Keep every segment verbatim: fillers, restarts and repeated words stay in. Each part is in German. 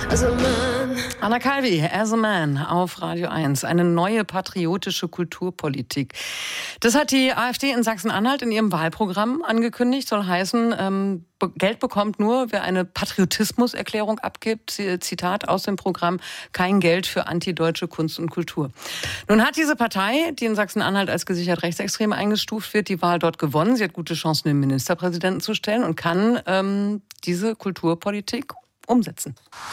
as a man. Anna Calvi, As a Man auf Radio eins. Eine neue patriotische Kulturpolitik. Das hat die AfD in Sachsen-Anhalt in ihrem Wahlprogramm angekündigt. Soll heißen, ähm, Geld bekommt nur, wer eine Patriotismuserklärung abgibt. Zitat aus dem Programm: Kein Geld für antideutsche Kunst und Kultur. Nun hat diese Partei, die in Sachsen-Anhalt als gesichert rechtsextrem eingestuft wird, die Wahl dort gewonnen. Sie hat gute Chancen, den Ministerpräsidenten zu stellen und kann ähm, diese Kulturpolitik umsetzen.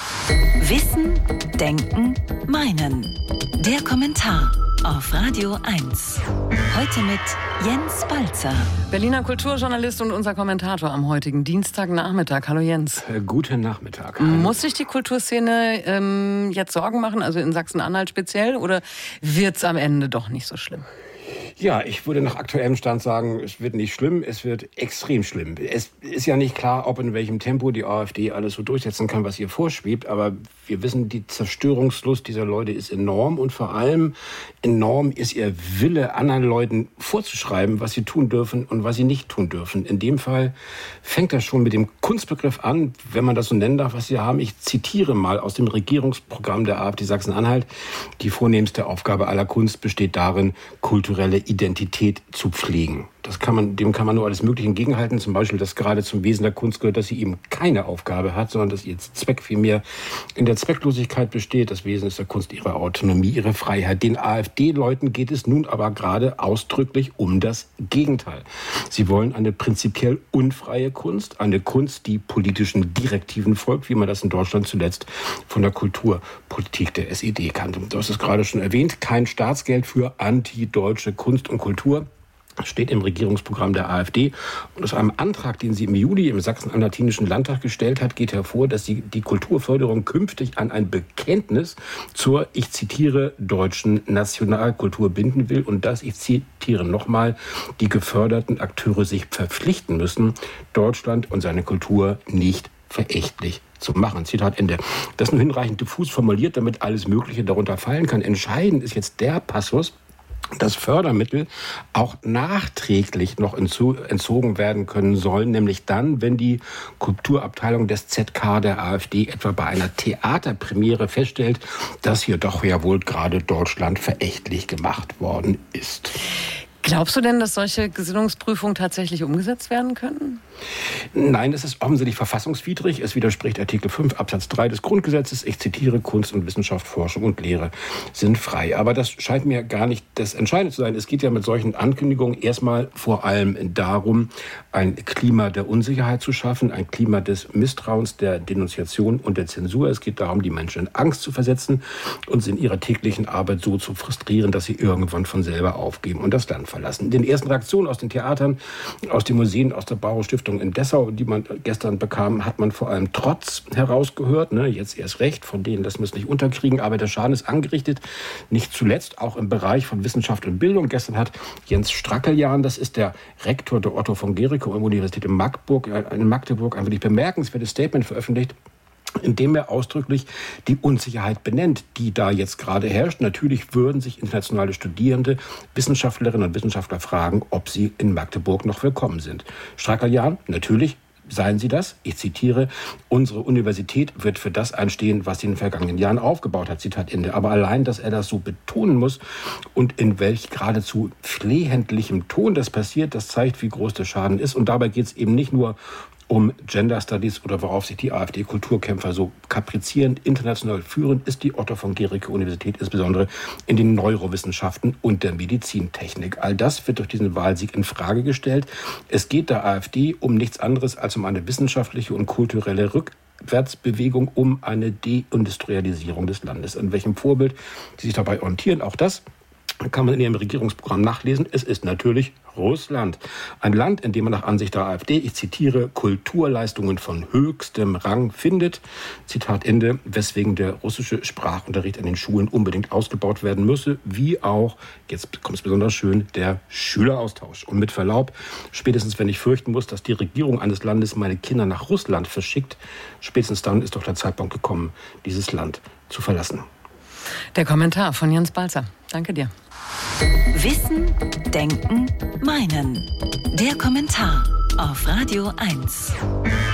Wissen, Denken, Meinen. Der Kommentar auf Radio eins. Heute mit Jens Balzer. Berliner Kulturjournalist und unser Kommentator am heutigen Dienstagnachmittag. Hallo Jens. Äh, guten Nachmittag. Muss sich die Kulturszene ähm, jetzt Sorgen machen, also in Sachsen-Anhalt speziell, oder wird's am Ende doch nicht so schlimm? Ja, ich würde nach aktuellem Stand sagen, es wird nicht schlimm, es wird extrem schlimm. Es ist ja nicht klar, ob in welchem Tempo die AfD alles so durchsetzen kann, was ihr vorschwebt. Aber wir wissen, die Zerstörungslust dieser Leute ist enorm. Und vor allem enorm ist ihr Wille, anderen Leuten vorzuschreiben, was sie tun dürfen und was sie nicht tun dürfen. In dem Fall fängt das schon mit dem Kunstbegriff an, wenn man das so nennen darf, was sie haben. Ich zitiere mal aus dem Regierungsprogramm der AfD Sachsen-Anhalt. Die vornehmste Aufgabe aller Kunst besteht darin, kulturelle Identität zu pflegen. Das kann man, dem kann man nur alles Mögliche entgegenhalten. Zum Beispiel, dass gerade zum Wesen der Kunst gehört, dass sie eben keine Aufgabe hat, sondern dass ihr Zweck vielmehr in der Zwecklosigkeit besteht. Das Wesen ist der Kunst ihre Autonomie, ihre Freiheit. Den AfD-Leuten geht es nun aber gerade ausdrücklich um das Gegenteil. Sie wollen eine prinzipiell unfreie Kunst, eine Kunst, die politischen Direktiven folgt, wie man das in Deutschland zuletzt von der Kulturpolitik der S E D kannte. Du hast es gerade schon erwähnt, kein Staatsgeld für antideutsche Kunst und Kultur. Steht im Regierungsprogramm der AfD. Und aus einem Antrag, den sie im Juli im Sachsen-Anhaltinischen Landtag gestellt hat, geht hervor, dass sie die Kulturförderung künftig an ein Bekenntnis zur, ich zitiere, deutschen Nationalkultur binden will und dass, ich zitiere nochmal, die geförderten Akteure sich verpflichten müssen, Deutschland und seine Kultur nicht verächtlich zu machen. Zitat Ende. Das ist nur hinreichend diffus formuliert, damit alles Mögliche darunter fallen kann. Entscheidend ist jetzt der Passus, dass Fördermittel auch nachträglich noch entzogen werden können sollen, nämlich dann, wenn die Kulturabteilung des Z K der AfD etwa bei einer Theaterpremiere feststellt, dass hier doch ja wohl gerade Deutschland verächtlich gemacht worden ist. Glaubst du denn, dass solche Gesinnungsprüfungen tatsächlich umgesetzt werden können? Nein, es ist offensichtlich verfassungswidrig. Es widerspricht Artikel fünf Absatz drei des Grundgesetzes. Ich zitiere: Kunst und Wissenschaft, Forschung und Lehre sind frei. Aber das scheint mir gar nicht das Entscheidende zu sein. Es geht ja mit solchen Ankündigungen erstmal vor allem darum, ein Klima der Unsicherheit zu schaffen, ein Klima des Misstrauens, der Denunziation und der Zensur. Es geht darum, die Menschen in Angst zu versetzen und sie in ihrer täglichen Arbeit so zu frustrieren, dass sie irgendwann von selber aufgeben und das Land verlassen. In den ersten Reaktionen aus den Theatern, aus den Museen, aus der Bauer-Stiftung in Dessau, die man gestern bekam, hat man vor allem Trotz herausgehört. Ne? Jetzt erst recht, von denen das müssen nicht unterkriegen, aber der Schaden ist angerichtet. Nicht zuletzt auch im Bereich von Wissenschaft und Bildung. Gestern hat Jens Strackeljan, das ist der Rektor der Otto von Guericke Universität in Magdeburg, in Magdeburg, ein wirklich bemerkenswertes Statement veröffentlicht, in dem er ausdrücklich die Unsicherheit benennt, die da jetzt gerade herrscht. Natürlich würden sich internationale Studierende, Wissenschaftlerinnen und Wissenschaftler fragen, ob sie in Magdeburg noch willkommen sind. Strackeljan, natürlich seien sie das. Ich zitiere: Unsere Universität wird für das einstehen, was sie in den vergangenen Jahren aufgebaut hat. Zitat Ende. Aber allein, dass er das so betonen muss und in welch geradezu flehentlichem Ton das passiert, das zeigt, wie groß der Schaden ist. Und dabei geht es eben nicht nur um Gender Studies oder worauf sich die AfD-Kulturkämpfer so kaprizieren. International führend ist die Otto von Guericke Universität, insbesondere in den Neurowissenschaften und der Medizintechnik. All das wird durch diesen Wahlsieg in Frage gestellt. Es geht der AfD um nichts anderes als um eine wissenschaftliche und kulturelle Rückwärtsbewegung, um eine Deindustrialisierung des Landes. An welchem Vorbild die sich dabei orientieren, auch das kann man in ihrem Regierungsprogramm nachlesen. Es ist natürlich Russland. Ein Land, in dem man nach Ansicht der AfD, ich zitiere, Kulturleistungen von höchstem Rang findet. Zitat Ende, weswegen der russische Sprachunterricht an den Schulen unbedingt ausgebaut werden müsse, wie auch, jetzt kommt es besonders schön, der Schüleraustausch. Und mit Verlaub, spätestens wenn ich fürchten muss, dass die Regierung eines Landes meine Kinder nach Russland verschickt, spätestens dann ist doch der Zeitpunkt gekommen, dieses Land zu verlassen. Der Kommentar von Jens Balzer. Danke dir. Wissen, Denken, Meinen. Der Kommentar auf Radio eins.